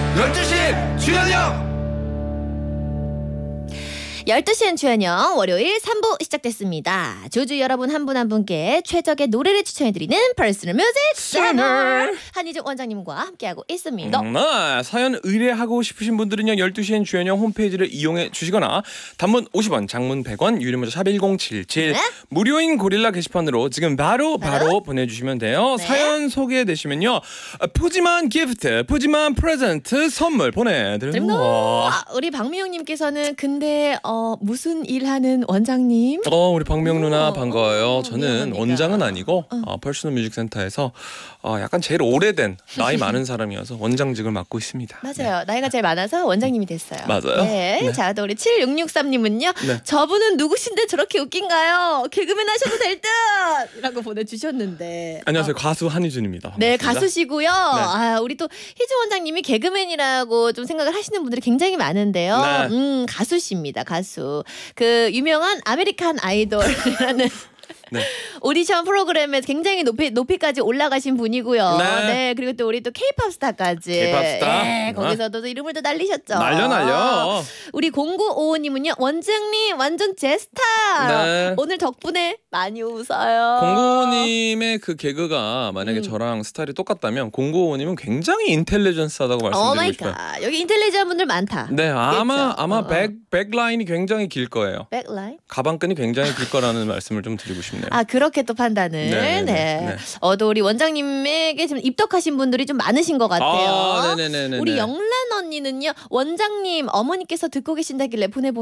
12시 주현영 12시엔 주현영 월요일 3부 시작됐습니다. 조주 여러분 한 분 한 분께 최적의 노래를 추천해드리는 퍼스널 뮤직 채널 한희정 원장님과 함께하고 있습니다. 네, 사연 의뢰하고 싶으신 분들은요 12시엔 주현영 홈페이지를 이용해 주시거나 단문 50원, 장문 100원, 유료문자 샵 1077 네? 무료인 고릴라 게시판으로 지금 바로 보내주시면 돼요. 네. 사연 소개되시면요 푸짐한 기프트, 푸짐한 프레젠트 선물 보내드립니다. 우리 박미영님께서는 근데 무슨 일하는 원장님? 우리 박명 누나 반가워요. 저는 미안합니다. 원장은 아니고 퍼스널 뮤직 센터에서 약간 제일 오래된 나이 많은 사람이어서 원장직을 맡고 있습니다. 맞아요. 나이가 제일 많아서 원장님이 됐어요. 맞아요. 네. 네. 자, 또 우리 7663님은요. 네. 저분은 누구신데 저렇게 웃긴가요? 개그맨 하셔도 될 듯! 라고 보내주셨는데. 안녕하세요. 가수 한희준입니다. 네, 반갑습니다. 가수시고요. 우리 또 희주 원장님이 개그맨이라고 좀 생각을 하시는 분들이 굉장히 많은데요. 네. 가수십니다. 가수. 그 유명한 아메리칸 아이돌이라는 네. 오디션 프로그램에 굉장히 높이까지 올라가신 분이고요. 네. 그리고 또 우리 또 K-팝 스타까지. K-팝 스타. 네, 거기서도 이름을 또 날리셨죠. 날려. 우리 0955님은요. 원장님 완전 제 스타일. 네. 오늘 덕분에 많이 웃어요. 공고님의 그 개그가 만약에 저랑 스타일이 똑같다면 공고님은 굉장히 인텔리전스하다고 말씀드리고 싶어요. 갓. 여기 인텔리전 분들 많다. 네, 아마 그렇죠? 백라인이 굉장히 길 거예요. 백라인? 가방끈이 굉장히 길 거라는 말씀을 좀 드리고 싶네요. 그렇게 또 판단을. 네. 네. 또 우리 원장님에게 좀 입덕하신 분들이 좀 많으신 것 같아요. 네네네. 우리 영란 언니는요. 원장님 어머니께서 듣고 계신다길래 보내보